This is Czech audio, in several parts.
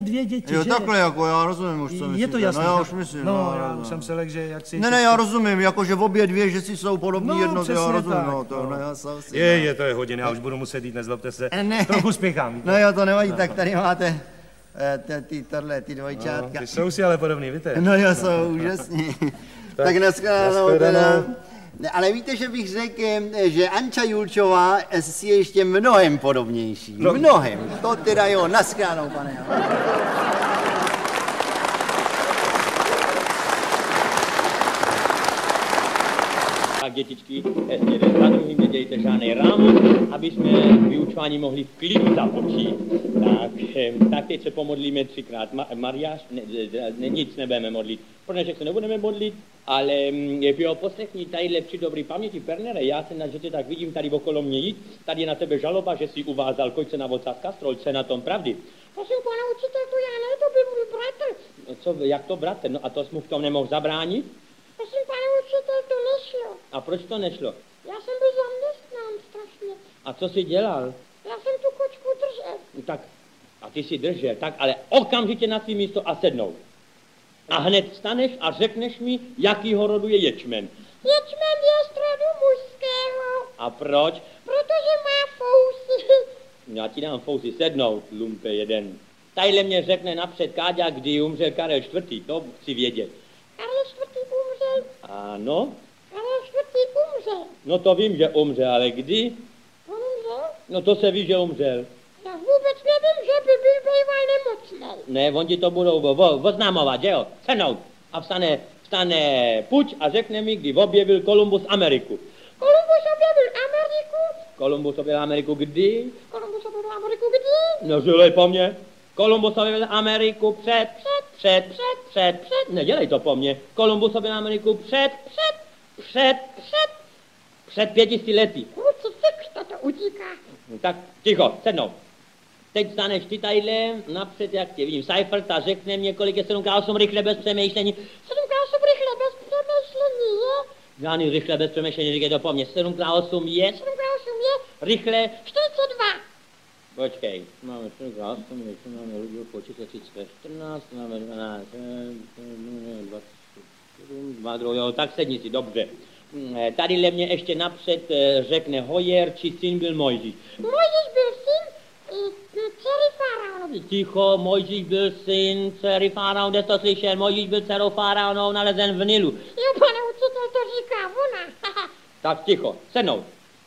2 děti, Jo, že? takhle jako, já rozumím už, co myslíte. Je to jasný. No já už myslím. No, já už jsem se lek, že jak si... Ne, já rozumím, jako že v obě 2, že si jsou podobní No, přesně já rozumím, tak, no, to, no. no, já jsem si... To je hodin, já už budu muset jít, nezlobte se. Ne. Trochu spěchám. No jo, to nevadí, tak tady máte ty dvojčátka. No, ty jsou si ale podobný, víte? No jo, jsou úžasní. Tak nashledanou teda. Ale víte, že bych řekl, že Anča Julčová si je ještě mnohem podobnější. No. Mnohem. To teda jo, nashledanou, pane. Tak dětičky, hezně jeden za druhým, nedějte žádný rám, aby jsme vyučování mohli v klidu započít. Tak teď se pomodlíme 3krát. Mariáš, nic nebudeme modlit. Pro dnešek se nebudeme modlit, ale jo, poslechni tadyhle při dobrý paměti, Pernere, já se že tě tak vidím tady okolo mě jít, tady je na tebe žaloba, že jsi uvázal kojce na voca z kastrolce, na tom pravdy. Prosím, pane učitelku, já ne, to by můj bratr. No co, jak to bratr? No a to jsi mu v tom nemohl zabránit? Prosím, pane učitel, to nešlo. A proč to nešlo? Já jsem byl zaměstnán strašně. A co jsi dělal? Já jsem tu kočku držel. No tak, a ty si držel, tak, ale okamžitě na svý místo a sednout. A hned vstaneš a řekneš mi, jakýho rodu je ječmen. Ječmen je z rodu mužského. A proč? Protože má fousy. Já ti dám fousy sednout, lumpe jeden. Tadyhle mě řekne napřed Káďa, kdy umřel Karel IV., to chci vědět. Karel IV. umřel. Ano? Karel IV. umřel. No to vím, že umřel, ale kdy? On umřel? No to se ví, že umřel. Já vůbec nevím, že by byl býval nemocný. Ne, oni to budou oznamovat, že jo? Sednout. A vstane Puč a řekne mi, kdy objevil Kolumbus Ameriku. Kolumbus objevil Ameriku. Kolumbus objevil Ameriku kdy? Kolumbus objevil Ameriku kdy? No žilej po mně. Kolumbus objevil Ameriku před. Nedělej to po mně. Kolumbus objevil Ameriku před 500 lety. Krucifix, to utíká. No, tak ticho, sednout. Teď staneš ty tadyhle napřed, jak tě vidím, Seifert a řekne mě, kolik je 7x8 rychle bez přemýšlení. 7x8 rychle bez přemýšlení je? Žádný rychle bez přemýšlení, říkej to po mně. 7x8 je? 7x8 je? Rychle? 42. Počkej, máme 7x8, máme lidi počítat 14, máme 12, 27, 2, jo, tak sedni si, dobře. Tadyhle mě ještě napřed řekne Hojer, či syn byl Mojžíš. Mojžíš byl syn dcery faraonovi. Ticho, Mojžíš byl syn dcery faraona, kde jsi to slyšel? Mojžíš byl dcerou faraonou nalezen v Nilu. Jo, pane učitel, to říká ona. Tak ticho, sednout.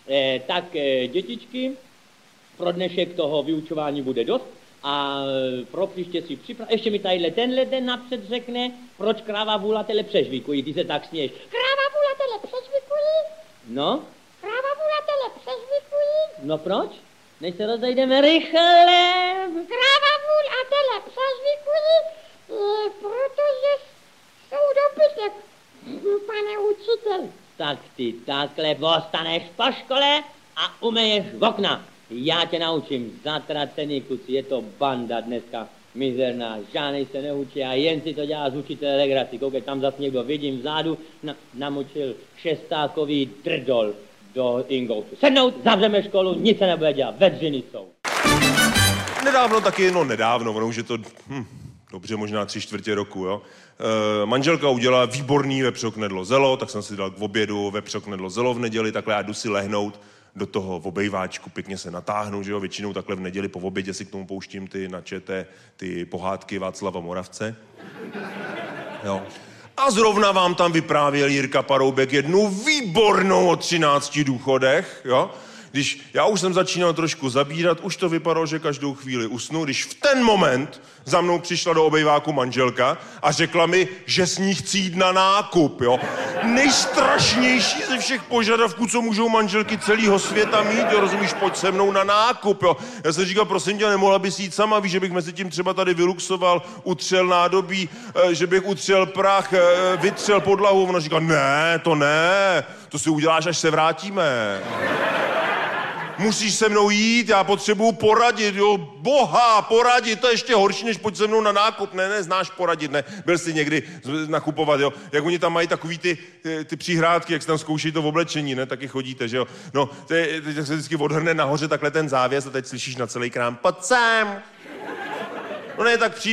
Dětičky, pro dnešek toho vyučování bude dost a pro příště si připrav. Ještě mi tadyhle tenhle den napřed řekne, proč kráva vůlatele přežvikují, ty se tak směješ. Kráva vůlatele přežvikují? No? Kráva vůlatele přežvikují? No proč? Než se rozejdeme rychle. Kráva vůlatele přežvikují, protože jsou dobytek, pane učitel. Tak ty takhle ostaneš po škole a umeješ v okna. Já tě naučím, zatracený kluci, je to banda dneska mizerná, žádnej se neučí a jen si to dělá z učitele legraci. Koukej, tam zase někdo vidím vzadu, namočil šestákový drdol do ingoutu. Sednout, zavřeme školu, nic se nebude dělat, vedřiny jsou. Nedávno taky, ono už je to, dobře, možná 3/4 roku, jo. Manželka udělala výborný vepřoknedlo zelo, tak jsem si dal k obědu vepřoknedlo zelo v neděli, takhle já jdu si lehnout do toho obejváčku, pěkně se natáhnu, že jo, většinou takhle v neděli po obědě si k tomu pouštím ty načeté, ty pohádky Václava Moravce. Jo. A zrovna vám tam vyprávěl Jirka Paroubek jednu výbornou o 13 důchodech, jo. Když já už jsem začínal trošku zabírat, už to vypadalo, že každou chvíli usnu, když v ten moment za mnou přišla do obejváku manželka a řekla mi, že s ní chci jít na nákup, jo. Nejstrašnější ze všech požadavků, co můžou manželky celého světa mít, jo, rozumíš, pojď se mnou na nákup, jo. Já jsem říkal, prosím tě, nemohla bys jít sama, víš, že bych mezi tím třeba tady vyluxoval, utřel nádobí, že bych utřel prach, vytřel podlahu. Ona říká, ne, to si uděláš, až se vrátíme. Musíš se mnou jít, já potřebuju poradit, jo, boha, poradit, to je ještě horší, než pojď se mnou na nákup, ne, znáš poradit, ne, byl jsi někdy nakupovat, jo, jak oni tam mají takový ty přihrádky, jak se tam zkoušejí to v oblečení, ne, taky chodíte, že jo, no, teď se vždycky odhrne nahoře takhle ten závěs a teď slyšíš na celý krám, pojď sem. No ne, tak přijde